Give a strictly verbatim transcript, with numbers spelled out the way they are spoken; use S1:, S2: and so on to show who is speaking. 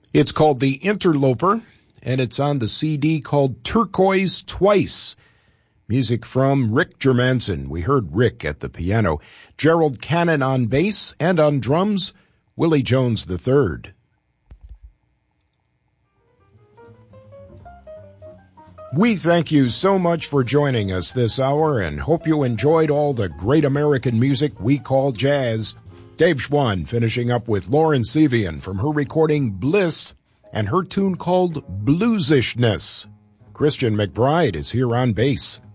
S1: It's called The Interloper, and it's on the C D called Turquoise Twice. Music from Rick Germanson. We heard Rick at the piano, Gerald Cannon on bass, and on drums, Willie Jones the third. We thank you so much for joining us this hour and hope you enjoyed all the great American music we call jazz. Dave Schwann finishing up with Lauren Sevian from her recording Bliss and her tune called Bluesishness. Christian McBride is here on bass.